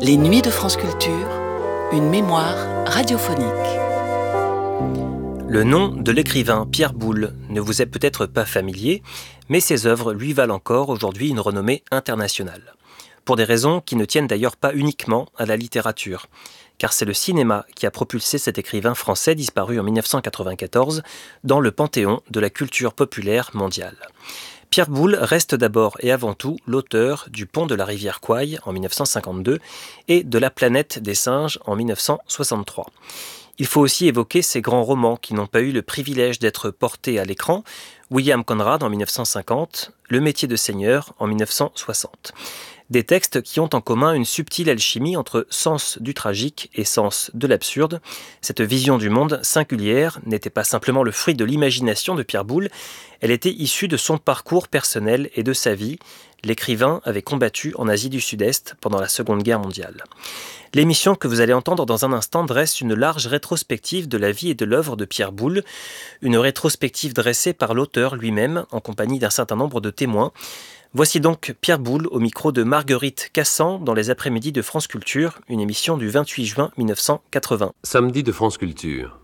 Les Nuits de France Culture, une mémoire radiophonique. Le nom de l'écrivain Pierre Boulle ne vous est peut-être pas familier, mais ses œuvres lui valent encore aujourd'hui une renommée internationale. Pour des raisons qui ne tiennent d'ailleurs pas uniquement à la littérature, car c'est le cinéma qui a propulsé cet écrivain français disparu en 1994 dans le panthéon de la culture populaire mondiale. Pierre Boulle reste d'abord et avant tout l'auteur du Pont de la rivière Kwai en 1952 et de La planète des singes en 1963. Il faut aussi évoquer ses grands romans qui n'ont pas eu le privilège d'être portés à l'écran, William Conrad en 1950, Le métier de seigneur en 1960. Des textes qui ont en commun une subtile alchimie entre sens du tragique et sens de l'absurde. Cette vision du monde singulière n'était pas simplement le fruit de l'imagination de Pierre Boulle, elle était issue de son parcours personnel et de sa vie. L'écrivain avait combattu en Asie du Sud-Est pendant la Seconde Guerre mondiale. L'émission que vous allez entendre dans un instant dresse une large rétrospective de la vie et de l'œuvre de Pierre Boulle, une rétrospective dressée par l'auteur lui-même en compagnie d'un certain nombre de témoins. Voici donc Pierre Boulle au micro de Marguerite Cassan dans les après-midi de France Culture, une émission du 28 juin 1980. Samedi de France Culture.